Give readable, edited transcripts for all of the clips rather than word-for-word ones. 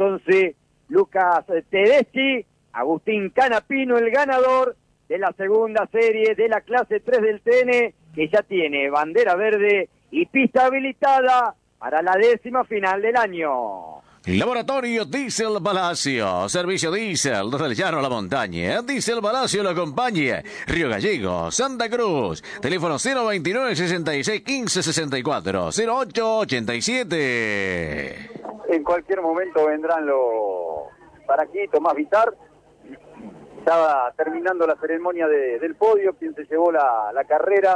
11, Lucas Tedeschi, Agustín Canapino, el ganador de la segunda serie de la clase 3 del TN, que ya tiene bandera verde y pista habilitada para la 10ª final del año. Laboratorio Diesel Palacio, servicio diésel desde el llano a la montaña. Diesel Palacio lo acompaña. Río Gallego, Santa Cruz. Teléfono 029 66 15 64 08 87. En cualquier momento vendrán los para aquí, Tomás Vitar. Estaba terminando la ceremonia del podio, quien se llevó la carrera.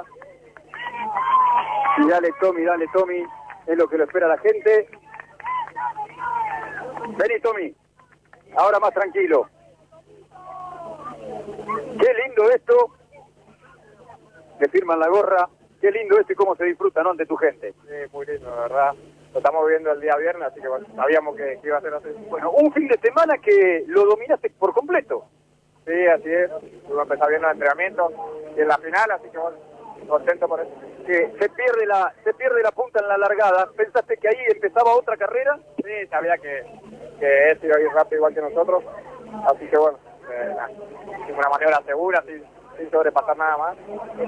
Y dale Tommy, es lo que lo espera la gente. Vení Tommy, ahora más tranquilo. Qué lindo esto, le firman la gorra, qué lindo esto y cómo se disfruta, ¿no?, ante tu gente. Sí, muy lindo, la verdad. Lo estamos viendo el día viernes, así que bueno, sabíamos que iba a ser así. Bueno, un fin de semana que lo dominaste por completo. Sí, así es. Iba a empezar viendo el entrenamiento y en la final, así que bueno, contento por eso. Que se pierde la punta en la largada. ¿Pensaste que ahí empezaba otra carrera? Sí, sabía que este iba a ir rápido igual que nosotros, así que bueno, una maniobra segura, sin sobrepasar nada más.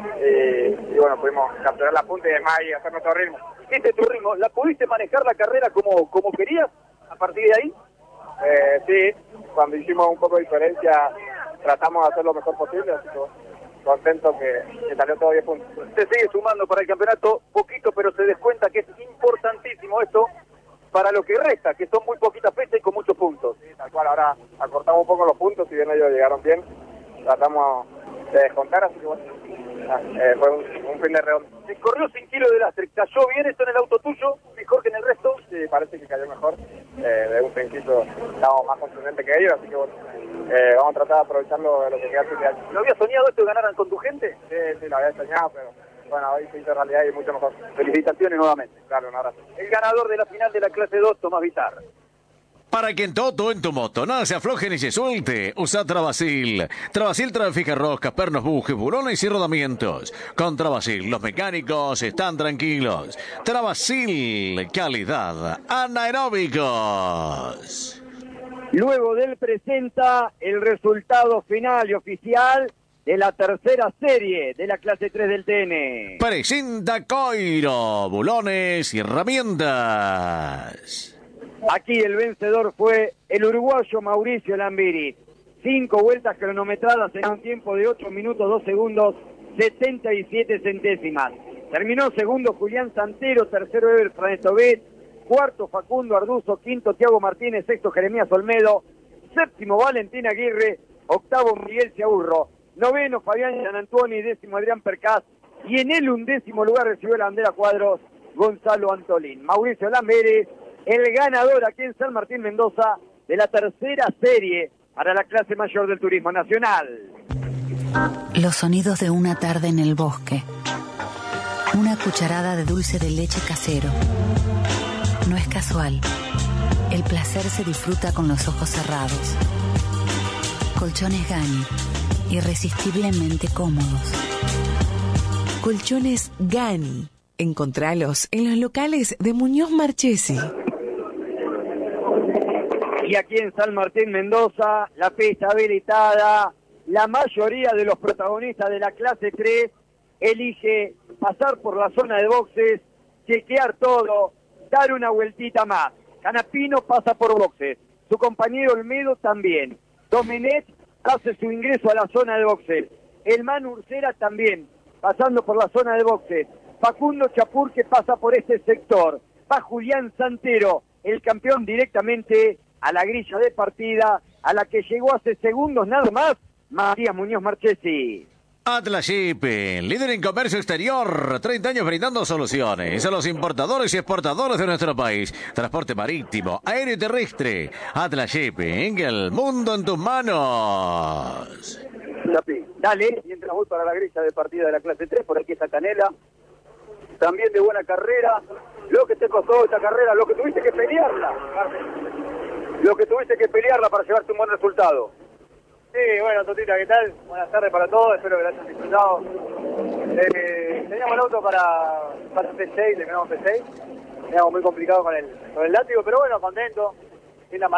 Y bueno, pudimos capturar la punta y demás y hacer nuestro ritmo. ¿Este tu ritmo? ¿La pudiste manejar la carrera como querías a partir de ahí? Sí, cuando hicimos un poco de diferencia tratamos de hacer lo mejor posible, así que bueno, contento que salió todo 10 puntos. Se sigue sumando para el campeonato, poquito, pero se descuenta que es importantísimo esto para lo que resta, que son muy poquitas fechas y con muchos puntos. Sí, tal cual, ahora acortamos un poco los puntos, si bien ellos llegaron bien, tratamos de descontar, así que bueno, fue un fin de redondo. Se corrió sin kilo de lastre, ¿cayó bien esto en el auto tuyo? ¿Mejor que en el resto? Sí, parece que cayó mejor, de un principio estábamos más contundentes que ellos, así que bueno, vamos a tratar de aprovecharlo de lo que queda este año. ¿Lo habías soñado esto de ganaran con tu gente? Sí, lo había soñado, pero bueno, hoy se hizo realidad y mucho mejor. Felicitaciones nuevamente. Claro, un abrazo. El ganador de la final de la clase 2, Tomás Vitar. Para que en todo en tu moto nada se afloje ni se suelte, usa Travasil. Travasil trae fijarroscas, pernos, bujes, burones y rodamientos. Con Travasil los mecánicos están tranquilos. Travasil, calidad, anaeróbicos. Luego del presenta el resultado final y oficial de la tercera serie de la clase 3 del TN. Presenta Coiro, bulones y herramientas. Aquí el vencedor fue el uruguayo Mauricio Lambiri. 5 vueltas cronometradas en un tiempo de 8 minutos 2 segundos 77 centésimas. Terminó segundo Julián Santero, tercero Ever Franetobet, cuarto Facundo Arduzo, quinto Tiago Martínez, sexto Jeremías Olmedo, séptimo Valentín Aguirre, octavo Miguel Ciaurro, noveno Fabián Gianantuoni, décimo Adrián Percás, y en el 11º lugar recibió la bandera cuadros Gonzalo Antolín. Mauricio Lambiri, el ganador aquí en San Martín Mendoza de la tercera serie para la clase mayor del turismo nacional. Los sonidos de una tarde en el bosque. Una cucharada de dulce de leche casero. No es casual. El placer se disfruta con los ojos cerrados. Colchones Gani, irresistiblemente cómodos. Colchones Gani. Encontralos en los locales de Muñoz Marchesi. Y aquí en San Martín Mendoza, la pista habilitada, la mayoría de los protagonistas de la clase 3 elige pasar por la zona de boxes, chequear todo, dar una vueltita más. Canapino pasa por boxes, su compañero Olmedo también. Domenech hace su ingreso a la zona de boxes. El Manu Ursera también, pasando por la zona de boxes. Facundo Chapur que pasa por este sector. Va Julián Santero, el campeón directamente a la grilla de partida, a la que llegó hace segundos nada más, Matías Muñoz Marchesi. Atlas Shipping, líder en comercio exterior, 30 años brindando soluciones a los importadores y exportadores de nuestro país. Transporte marítimo, aéreo y terrestre. Atlas Shipping, el mundo en tus manos. Chapi, dale, mientras voy para la grilla de partida de la clase 3, por aquí está Canela, también de buena carrera. Lo que te costó esta carrera, lo que tuviste que pelearla. Lo que tuviste que pelearla para llevarte un buen resultado. Sí, bueno, Totita, ¿qué tal? Buenas tardes para todos, espero que lo hayan disfrutado. Teníamos el auto para P6, terminamos P6. Teníamos muy complicado con el látigo, pero bueno, contento.